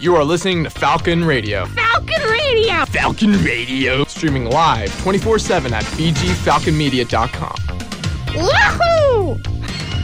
You are listening to Falcon Radio. Falcon Radio! Falcon Radio! Streaming live 24/7 at bgfalconmedia.com. Wahoo!